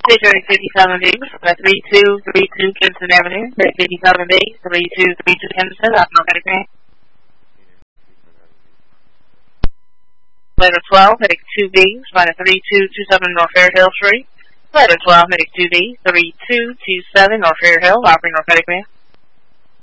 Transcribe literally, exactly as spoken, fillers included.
Station fifty-seven B, three two three two Kinston Avenue, fifty-seven B, three two three two Kinston, that's not medic name. Letter twelve, medic two B, spider three two two seven North Fairhill Street. Letter twelve, medic two B, three two two seven North Fairhill, offering North medic name.